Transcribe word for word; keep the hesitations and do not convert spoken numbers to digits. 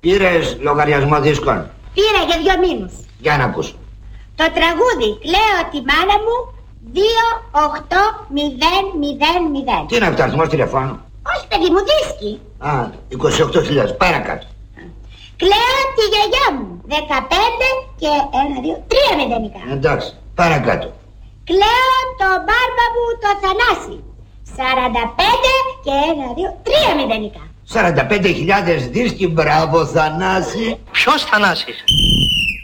Πήρες λογαριασμό δίσκων? Πήρα για δύο μήνους. Για να ακούσω. Το τραγούδι «Κλαίω τη μάνα μου» δύο οκτώ μηδέν μηδέν μηδέν. Τι είναι αυτό, αριθμός τηλεφώνου? Όχι παιδί μου, δίσκι. Α, είκοσι οκτώ χιλιάδες, παρακάτω. Κλαίω τη γιαγιά μου δεκαπέντε και ένα, δύο, τρία μηδενικά. Εντάξει, παρακάτω. Κλαίω το μπάρμπα μου το Θανάση σαράντα πέντε και ένα, δύο, τρία μηδενικά. σαράντα πέντε χιλιάδες δίσκοι, μπράβο Θανάση. Ποιος Θανάσης?